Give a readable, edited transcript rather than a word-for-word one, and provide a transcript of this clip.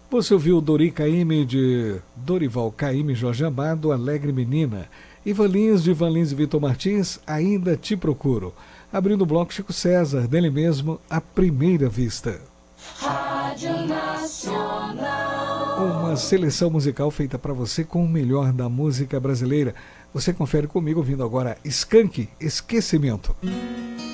Você ouviu Dori Caymmi de Dorival Caymmi, Jorge Amado, Alegre Menina. Ivan Lins de Ivan Lins e Vitor Martins, Ainda Te Procuro. Abrindo o bloco, Chico César, dele mesmo, À Primeira Vista. Rádio Nacional. Uma seleção musical feita para você com o melhor da música brasileira. Você confere comigo ouvindo agora Skank, Esquecimento.